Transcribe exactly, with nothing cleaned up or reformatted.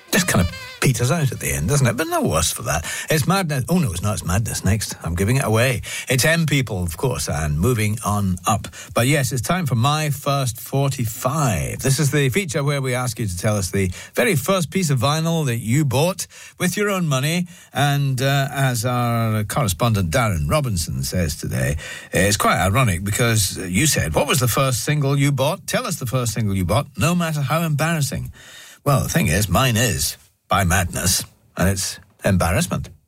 just kind of peters out at the end, doesn't it? But no worse for that. It's Madness. Oh, no, it's not. It's Madness next. I'm giving it away. It's M People, of course, and moving on up. But yes, it's time for My First forty-five. This is the feature where we ask you to tell us the very first piece of vinyl that you bought with your own money. And uh, as our correspondent Darren Robinson says today, it's quite ironic because you said, what was the first single you bought? Tell us the first single you bought, no matter how embarrassing. Well, the thing is, mine is by Madness, and it's Embarrassment.